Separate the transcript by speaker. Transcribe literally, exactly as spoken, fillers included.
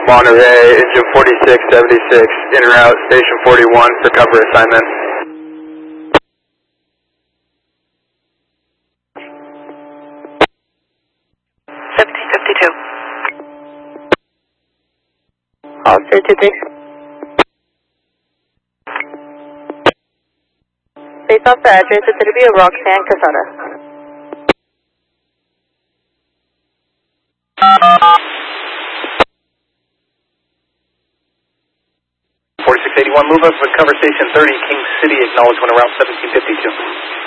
Speaker 1: Monterey, engine forty-six seventy-six, en route, station forty-one for cover assignment.
Speaker 2: seventeen fifty-two.
Speaker 3: All three two three. Based off the address, it's going to be a Roxanne Casada.
Speaker 4: forty-six eighty-one, move up to cover station thirty, King City, acknowledge when around seventeen fifty-two.